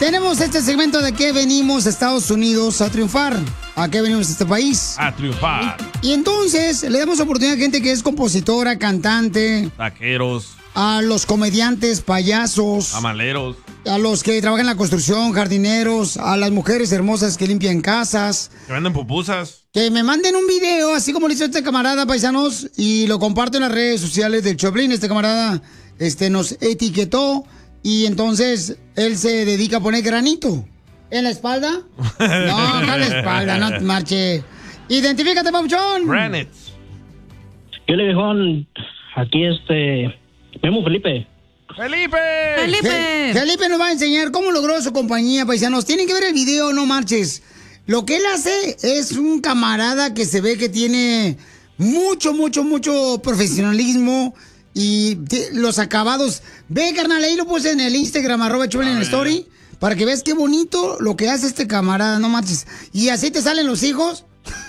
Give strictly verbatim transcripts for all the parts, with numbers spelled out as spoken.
Tenemos este segmento de que venimos a Estados Unidos a triunfar. ¿A qué venimos a este país? A triunfar. Y, y entonces le damos oportunidad a gente que es compositora, cantante, Taqueros, a los comediantes, payasos, amaleros, a los que trabajan en la construcción, jardineros, a las mujeres hermosas que limpian casas, que venden pupusas. que me manden un video, así como lo hizo este camarada, paisanos, y lo comparto en las redes sociales del Choplin. Este camarada este, nos etiquetó y entonces él se dedica a poner granito. ¿En la espalda? No, acá en la espalda, no marche. Identifícate, papuchón. Granites. Yo le digo, aquí este... Memo Felipe. ¡Felipe! ¡Felipe! Fe- Felipe nos va a enseñar cómo logró su compañía, paisanos. Tienen que ver el video, no marches. Lo que él hace es un camarada que se ve que tiene mucho, mucho, mucho profesionalismo y t- los acabados. Ve, carnal, ahí lo puse en el Instagram, arroba Choplin en el story, para que veas qué bonito lo que hace este camarada, no marches. Y así te salen los hijos.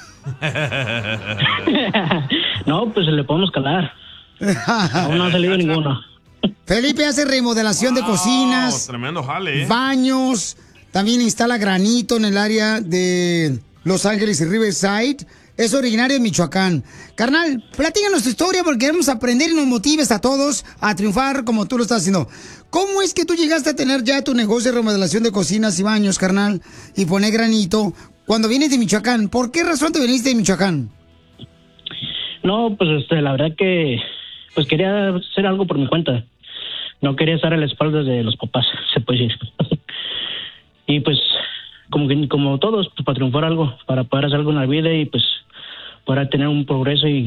No, pues le podemos calar. Aún no ha salido ninguno. Felipe hace remodelación Wow, de cocinas, tremendo jale, ¿eh? baños, también instala granito en el área de Los Ángeles y Riverside. Es originario de Michoacán. Carnal, platícanos tu historia porque queremos aprender y nos motives a todos a triunfar como tú lo estás haciendo. ¿Cómo es que tú llegaste a tener ya tu negocio de remodelación de cocinas y baños, carnal, y poner granito cuando vienes de Michoacán? ¿Por qué razón te viniste de Michoacán? No, pues este, la verdad que pues quería hacer algo por mi cuenta. No quería estar a la espalda de los papás, se puede decir. Y pues, como que como todos, pues para triunfar algo, para poder hacer algo en la vida y pues para tener un progreso y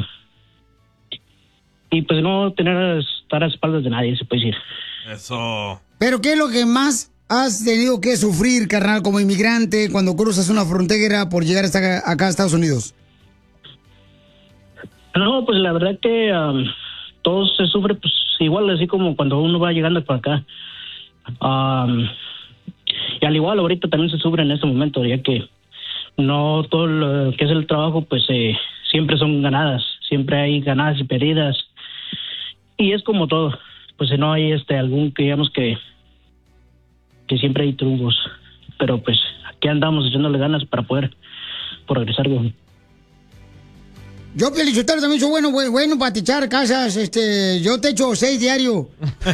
y pues no tener estar a espaldas de nadie, se puede decir. Eso. ¿Pero qué es lo que más has tenido que sufrir, carnal, como inmigrante cuando cruzas una frontera por llegar hasta acá a Estados Unidos? No, pues la verdad que um, todo se sufre pues igual, así como cuando uno va llegando para acá. Um, y al igual ahorita también se sufre en este momento, ya que no todo lo que es el trabajo pues eh, siempre son ganadas, siempre hay ganadas y perdidas. Y es como todo, pues no hay este algún que digamos que que siempre hay triunfos, pero pues aquí andamos echándole ganas para poder progresar, güey. Yo, Pielichotero, también soy bueno, bueno, bueno para techar casas. Este, yo techo seis diario.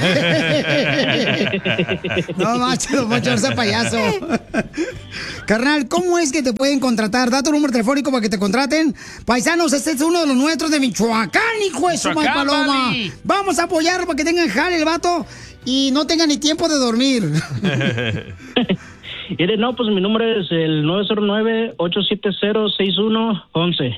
No, macho, don Poncho, no sea payaso. Carnal, ¿cómo es que te pueden contratar? Da tu número telefónico para que te contraten. Paisanos, este es uno de los nuestros de Michoacán, hijo de su madre paloma. Mami. Vamos a apoyarlo para que tengan jale el vato y no tengan ni tiempo de dormir. Mire, no, pues mi número es el nueve cero nueve, ocho siete cero, seis uno uno uno.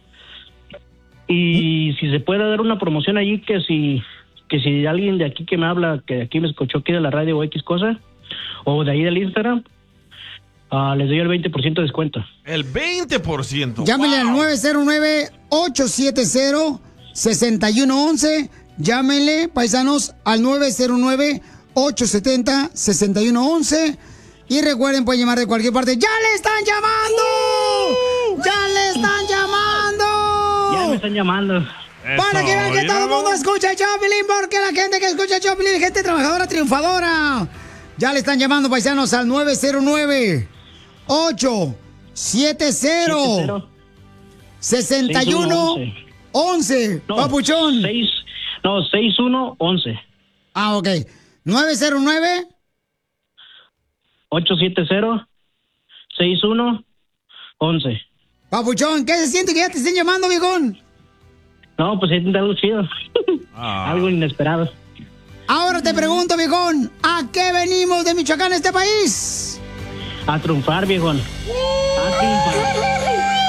Y si se puede dar una promoción allí, que si que si alguien de aquí que me habla, que aquí me escuchó aquí de la radio o X cosa, o de ahí del Instagram, uh, les doy el veinte por ciento de descuento. El veinte por ciento. Llámenle wow. al nueve cero nueve, ocho siete cero, seis uno uno uno. Llámenle, paisanos, al nueve cero nueve, ocho siete cero, seis uno uno uno. Y recuerden, pueden llamar de cualquier parte. ¡Ya le están llamando! Uh, ¡Ya le están llamando! Ya me están llamando. Eso, para que vean que todo el mundo escucha Choplin, porque la gente que escucha Choplin es gente trabajadora, triunfadora. Ya le están llamando, paisanos, al nueve cero nueve, ocho siete cero, seis uno uno uno. No, Papuchón. seis, no, seis uno uno uno. Ah, ok. nueve cero nueve, ocho siete cero, seis uno uno uno. Papuchón, ¿qué se siente que ya te estén llamando, viejón? No, pues es algo chido. Ah. Algo inesperado. Ahora te pregunto, viejón, ¿a qué venimos de Michoacán, este país? A triunfar, viejón. A triunfar.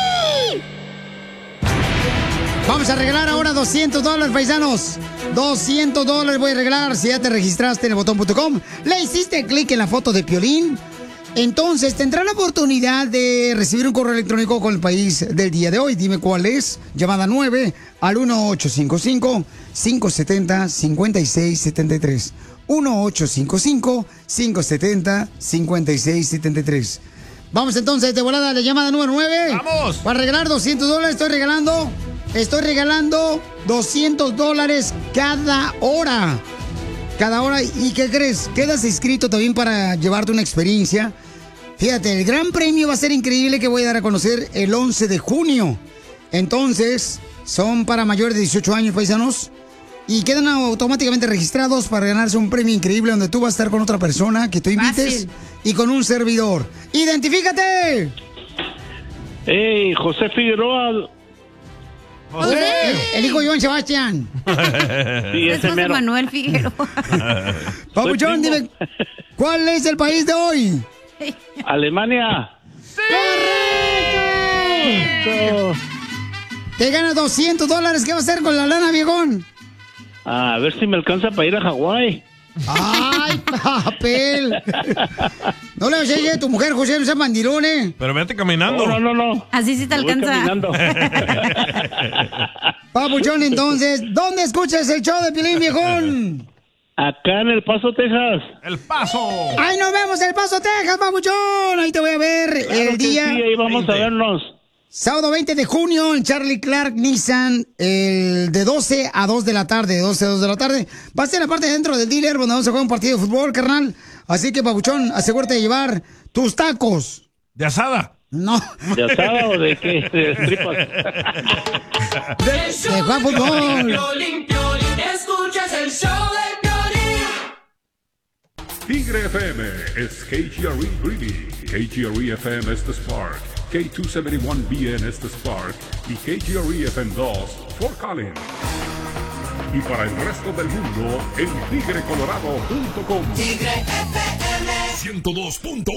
Vamos a regalar ahora doscientos dólares, paisanos. doscientos dólares voy a regalar si ya te registraste en el botón punto com. Le hiciste clic en la foto de Piolín. Entonces tendrá la oportunidad de recibir un correo electrónico con el país del día de hoy. Dime cuál es. Llamada nueve al uno ocho cinco cinco, cinco siete cero, cinco seis siete tres. uno ocho cinco cinco, cinco siete cero, cinco seis siete tres. Vamos entonces de volada a la llamada número nueve. ¡Vamos! Para regalar doscientos dólares estoy regalando... Estoy regalando doscientos dólares cada hora. cada hora. ¿Y qué crees? Quedas inscrito también para llevarte una experiencia. Fíjate, el gran premio va a ser increíble que voy a dar a conocer el once de junio. Entonces, son para mayores de dieciocho años, paisanos. Y quedan automáticamente registrados para ganarse un premio increíble donde tú vas a estar con otra persona que tú invites. Fácil. Y con un servidor. ¡Identifícate! ¡Hey, José Figueroa! ¡José! El, el hijo de Joan Sebastián. Sí, ese mero. Manuel Figueroa. Papuchón, dime, ¿cuál es el país de hoy? Alemania. ¡Sí! ¡Correcto! Te ganas doscientos dólares. ¿Qué va a hacer con la lana, viejón? A ver si me alcanza para ir a Hawái. ¡Ay, papel! No le oye a tu mujer, José, no seas mandilón, ¿eh? Pero vete caminando. No, no, no, no. Así sí te Voy alcanza. caminando. Papuchón, entonces, ¿dónde escuchas el show de Piolín, viejón? Acá en El Paso, Texas. ¡El Paso! ¡Ay, nos vemos en El Paso, Texas, papuchón! Ahí te voy a ver Claro el que día... Sí, ahí vamos veinte. a vernos. Sábado veinte de junio en Charlie Clark Nissan, el de doce a dos de la tarde, de doce a dos de la tarde. Va a ser la parte dentro del dealer donde vamos a jugar un partido de fútbol, carnal. Así que, papuchón, asegúrate de llevar tus tacos. ¿De asada? No. ¿De asada o de qué? De tripas. De, de jugar fútbol. Piolín, Piolín, escuchas el show de Piolín. Tigre F M es K G R E Greeley, K G R E F M es The Spark, K doscientos setenta y uno B N es The Spark y K G R E F M dos Fort Collins. Y para el resto del mundo en tigre colorado punto com. Tigre F M ciento dos punto